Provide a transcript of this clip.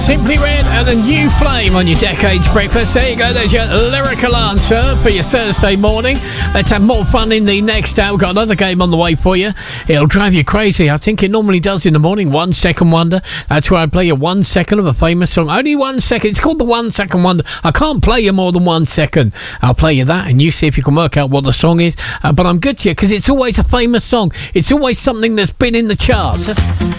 Simply Red and a New Flame on your Decades Breakfast. There you go, there's your lyrical answer for your Thursday morning. Let's have more fun in the next hour. We've got another game on the way for you. It'll drive you crazy. I think it normally does in the morning. 1 Second Wonder. That's where I play you 1 second of a famous song. Only 1 second. It's called the 1 Second Wonder. I can't play you more than 1 second. I'll play you that and you see if you can work out what the song is. But I'm good to you because it's always a famous song. It's always something that's been in the charts.